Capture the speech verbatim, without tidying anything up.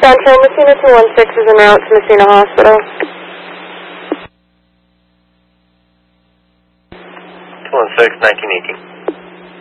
Central, Messina two one six is en route to Messina Hospital. two one six, nineteen eighteen.